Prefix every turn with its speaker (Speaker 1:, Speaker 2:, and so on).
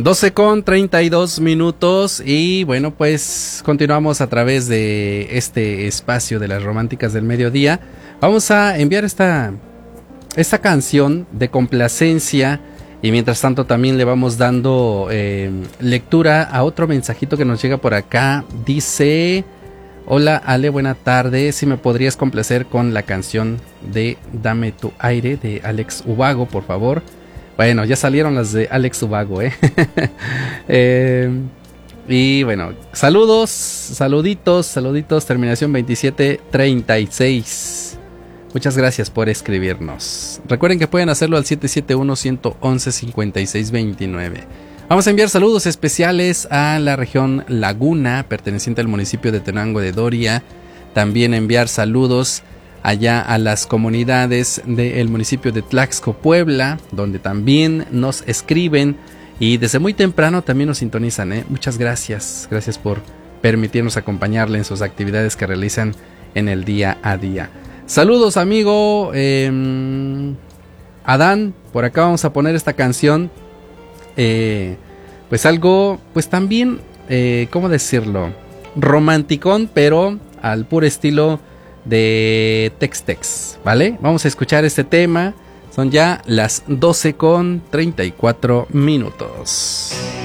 Speaker 1: 12:32 y bueno, pues continuamos a través de este espacio de las románticas del mediodía. Vamos a enviar esta canción de complacencia y mientras tanto también le vamos dando lectura a otro mensajito que nos llega por acá. Dice: hola Ale, buena tarde, si me podrías complacer con la canción de Dame tu aire de Alex Ubago, por favor. Bueno, ya salieron las de Alex Ubago, y bueno, saluditos, terminación 2736. Muchas gracias por escribirnos. Recuerden que pueden hacerlo al 771-111-5629. Vamos a enviar saludos especiales a la región Laguna, perteneciente al municipio de Tenango de Doria. También enviar saludos allá a las comunidades del municipio de Tlaxco, Puebla, donde también nos escriben y desde muy temprano también nos sintonizan. Muchas gracias. Gracias por permitirnos acompañarle en sus actividades que realizan en el día a día. Saludos, amigo Adán. Por acá vamos a poner esta canción. Pues algo, pues también, ¿cómo decirlo? Romanticón, pero al puro estilo de Tex-Tex, ¿vale? Vamos a escuchar este tema. Son ya las 12:34.